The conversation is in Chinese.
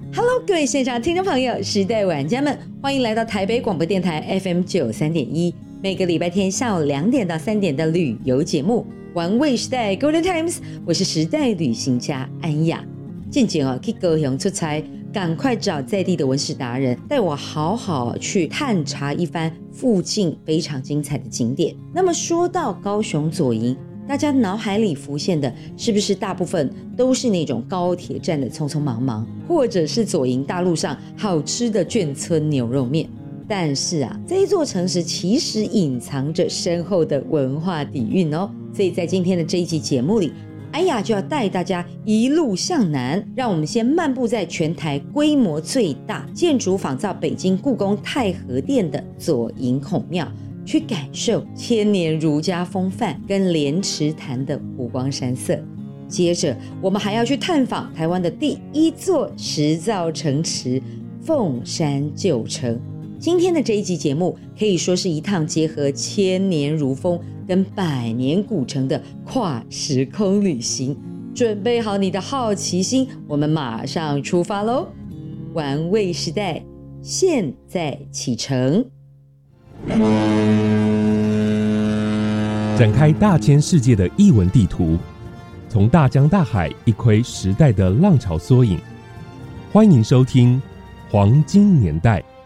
Hello， 各位现场听众朋友，时代玩家们，欢迎来到台北广播电台 FM 93.1，每个礼拜天下午2点到3点的旅游节目《玩味时代 Golden Times》，我是时代旅行家安雅。近期去高雄出差，赶快找在地的文史达人，带我好好去探查一番附近非常精彩的景点。那么说到高雄左营，大家脑海里浮现的是不是大部分都是那种高铁站的匆匆忙忙，或者是左营大路上好吃的眷村牛肉面？但是这一座城市其实隐藏着深厚的文化底蕴哦。所以在今天的这一集节目里，安雅就要带大家一路向南，让我们先漫步在全台规模最大、建筑仿造北京故宫太和殿的左营孔庙，去感受千年儒家风范跟莲池潭的湖光山色。接着我们还要去探访台湾的第一座石造城池凤山旧城。今天的这一集节目可以说是一趟结合千年儒风跟百年古城的跨时空旅行。准备好你的好奇心，我们马上出发咯！玩味时代现在启程。 展开大千世界的艺文地图，从大江大海一窥时代的浪潮缩影。欢迎收听《黄金年代》。